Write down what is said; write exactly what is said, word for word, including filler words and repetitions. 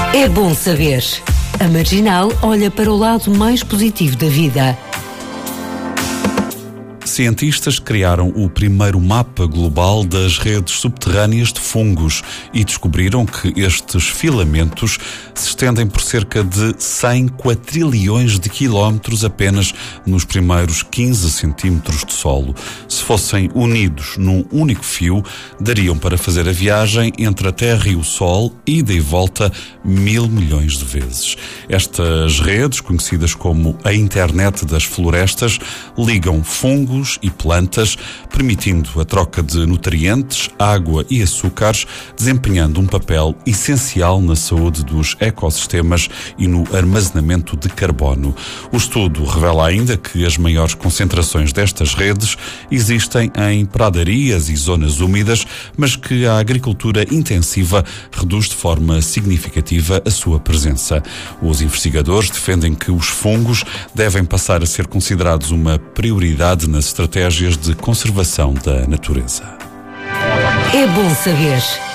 É bom saber. A Marginal olha para o lado mais positivo da vida. Cientistas criaram o primeiro mapa global das redes subterrâneas de fungos e descobriram que estes filamentos se estendem por cerca de cem quatrilhões de quilómetros apenas nos primeiros quinze centímetros de solo. Se fossem unidos num único fio, dariam para fazer a viagem entre a Terra e o Sol, ida e volta, mil milhões de vezes. Estas redes, conhecidas como a Internet das Florestas, ligam fungos e plantas, permitindo a troca de nutrientes, água e açúcares, desempenhando um papel essencial na saúde dos ecossistemas e no armazenamento de carbono. O estudo revela ainda que as maiores concentrações destas redes existem em pradarias e zonas úmidas, mas que a agricultura intensiva reduz de forma significativa a sua presença. Os investigadores defendem que os fungos devem passar a ser considerados uma prioridade nas estratégias de conservação da natureza. É bom saber.